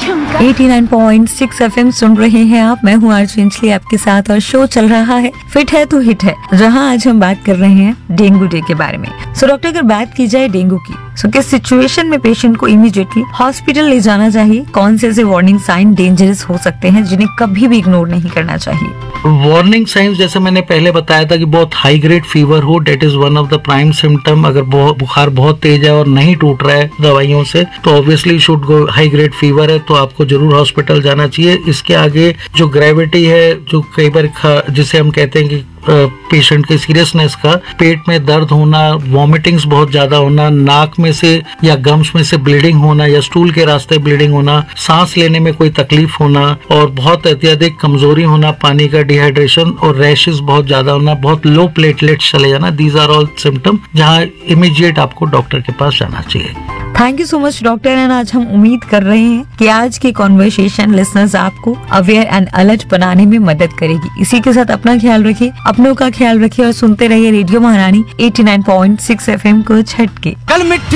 89.6 FM सुन रहे हैं आप। मैं हूँ आरजे आपके साथ और शो चल रहा है फिट है तो हिट है, जहाँ आज हम बात कर रहे हैं डेंगू डे के बारे में। सो डॉक्टर, अगर बात की जाए डेंगू की, सो किस सिचुएशन में पेशेंट को इमीडिएटली हॉस्पिटल ले जाना चाहिए? कौन से ऐसे वार्निंग साइन डेंजरस हो सकते हैं जिन्हें कभी भी इग्नोर नहीं करना चाहिए? वार्निंग साइंस जैसे मैंने पहले बताया था कि बहुत हाई ग्रेड फीवर हो, date is one of the prime symptom. अगर बुखार बहुत तेज है और नहीं टूट रहा है दवाइयों से, तो obviously should go. High grade fever है तो आपको जरूर हॉस्पिटल जाना चाहिए। इसके आगे जो ग्रेविटी है, जो कई बार जिसे हम कहते हैं कि पेशेंट के सीरियसनेस का, पेट में दर्द होना, वॉमिटिंग्स बहुत ज्यादा होना, नाक में से या गम्स में से ब्लीडिंग होना या स्टूल के रास्ते ब्लीडिंग होना, सांस लेने में कोई तकलीफ होना और बहुत अत्यधिक कमजोरी होना, पानी का डिहाइड्रेशन और रैशेस बहुत ज्यादा होना, बहुत लो प्लेटलेट्स चले जाना, दीज आर ऑल सिम्टम जहाँ इमीडिएट आपको डॉक्टर के पास जाना चाहिए। Thank you so much doctor. And आज हम उम्मीद कर रहे हैं कि आज की कॉन्वर्सेशन लिसनर्स आपको अवेयर एंड अलर्ट बनाने में मदद करेगी। इसी के साथ अपना ख्याल रखिए, अपनों का ख्याल रखिए और सुनते रहिए रेडियो महारानी 89.6 FM को छटके।